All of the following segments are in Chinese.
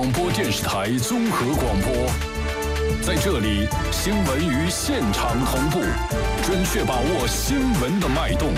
广播电视台综合广播，在这里，新闻与现场同步，准确把握新闻的脉动。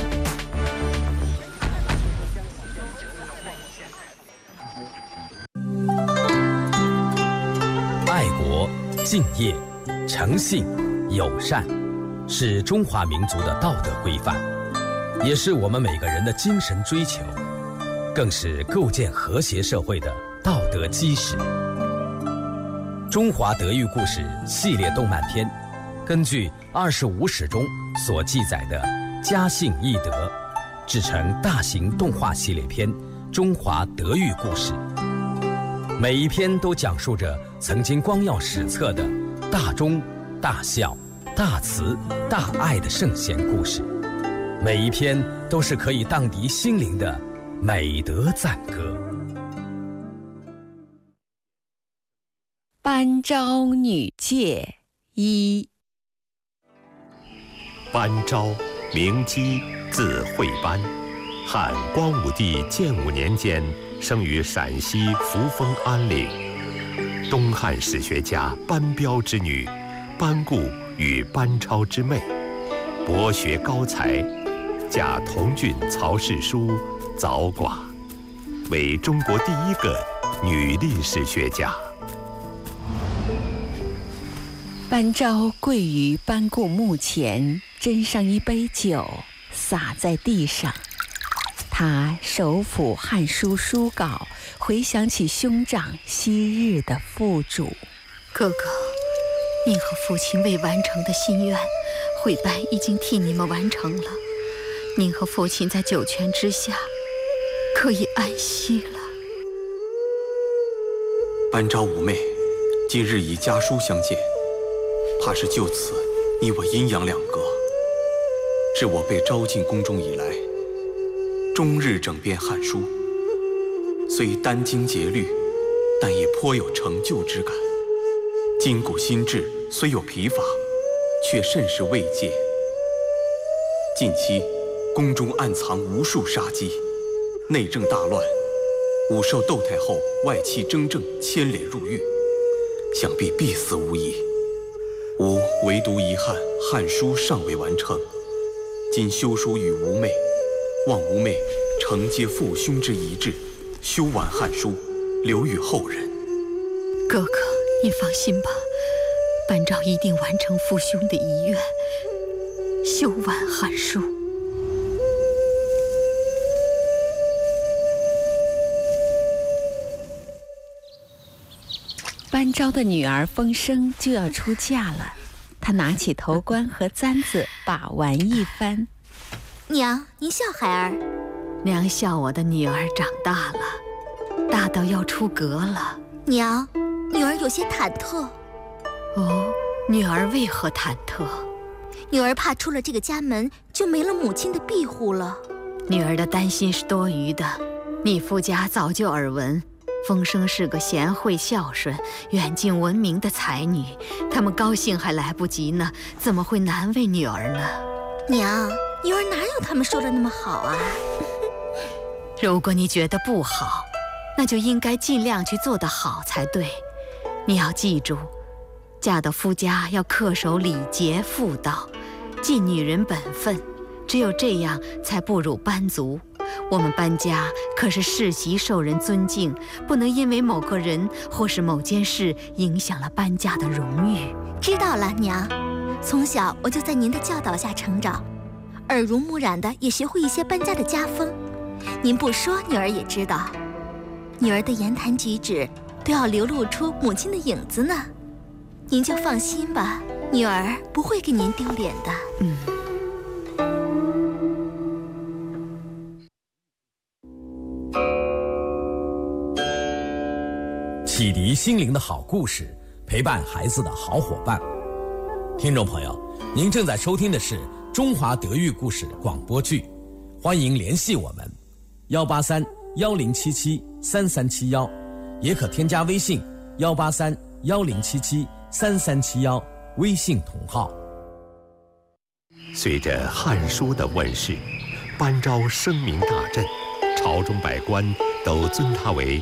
爱国、敬业、诚信、友善，是中华民族的道德规范，也是我们每个人的精神追求，更是构建和谐社会的道德基石。中华德育故事系列动漫片，根据25史中所记载的家信义德，制成大型动画系列片《中华德育故事》。每一篇都讲述着曾经光耀史册的大忠、大孝、大慈、大爱的圣贤故事，每一篇都是可以荡涤心灵的美德赞歌。 班昭女诫一。 班昭，名基，字惠班，汉光武帝建武年间生于陕西扶风安岭。东汉史学家班彪之女，班固与班超之妹，博学高才，嫁同郡曹世书，早寡，为中国第一个女历史学家。 班昭跪于班固墓前，斟上一杯酒，洒在地上。他手抚《汉书》书稿，回想起兄长昔日的付嘱。 哥哥，您和父亲未完成的心愿，惠班已经替你们完成了。您和父亲在九泉之下，可以安息了。 班昭五妹，今日以家书相见，怕是就此你我阴阳两隔。自我被招进宫中以来，终日整编《汉书》，虽殚精竭虑，但也颇有成就之感。筋骨心智虽有疲乏，却甚是慰藉。近期宫中暗藏无数杀机，内政大乱，武受窦太后外戚征政牵连入狱，想必必死无疑。吾唯独遗憾《汉书》尚未完成，今修书与吾妹，望吾妹承接父兄之遗志，修完《汉书》，留与后人。 哥哥，你放心吧，班昭一定完成父兄的遗愿，修完《汉书》。 班昭的女儿风声就要出嫁了，她拿起头冠和簪子把玩一番。 娘，您笑孩儿。 娘笑我的女儿长大了，大到要出阁了。 娘，女儿有些忐忑。 哦，女儿为何忐忑？ 女儿怕出了这个家门就没了母亲的庇护了。 女儿的担心是多余的，你夫家早就耳闻，风声是个贤惠孝顺、远近闻名的才女，他们高兴还来不及呢，怎么会难为女儿呢？ 娘，女儿哪有他们说的那么好啊？ 如果你觉得不好，那就应该尽量去做得好才对。你要记住，嫁到夫家要恪守礼节妇道，尽女人本分，只有这样才不辱班族。我们班家可是世袭受人尊敬，不能因为某个人或是某件事影响了班家的荣誉。 知道了，娘。从小我就在您的教导下成长，耳濡目染的也学会一些班家的家风。您不说，女儿也知道。女儿的言谈举止都要流露出母亲的影子呢。您就放心吧，女儿不会给您丢脸的。 启迪心灵的好故事，陪伴孩子的好伙伴。听众朋友，您正在收听的是中华德育故事广播剧，欢迎联系我们183-1077-3371，也可添加微信183-1077-3371，微信同号。 随着《汉书》的问世，班昭声名大振，朝中百官都尊他为